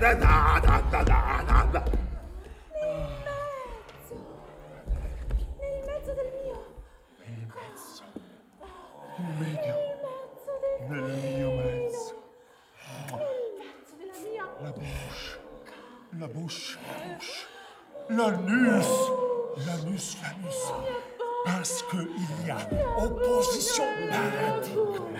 Nel mezzo del mio. Nel mezzo. In medio. Nel mio mezzo. Nel mezzo della mia. La bouche. La bouche. La bouche. L'anus. L'anus, l'anus. Parce qu'il y a opposition paradigme.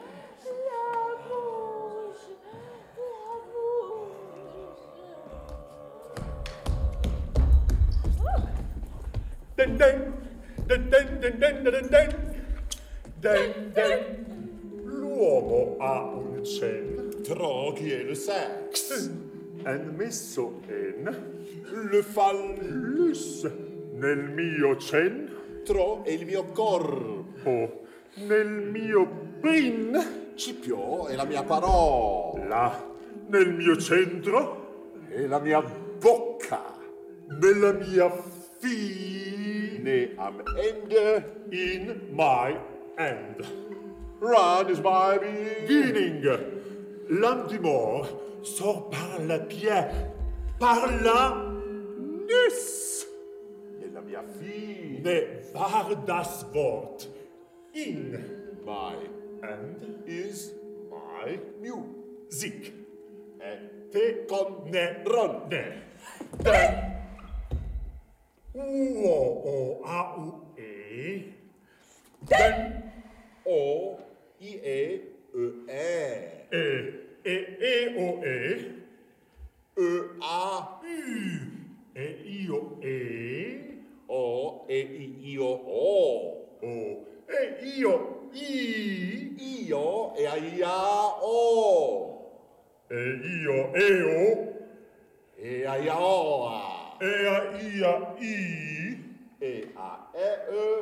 Den den den den den den den den den den. L'uomo ha un cen. Droghi e le sexe. Un messo en. Le phallus. Nel mio cen. Tro è il mio corpo. Nel mio pin. Cipio è la mia parola. Nel mio centro. È la mia bocca. Nella mia fine. Am Ende. In my end. Run is my beginning. L'âme du mort sort par la pierre, par la nus. Nella mia fine. Ne war das Wort. In My and is my music. e Te con ne ronne. den uo o a u e den O I E o e A e io e O e io O. o e io i Io e aia O. e io e o E aia oa. e a ia i E a e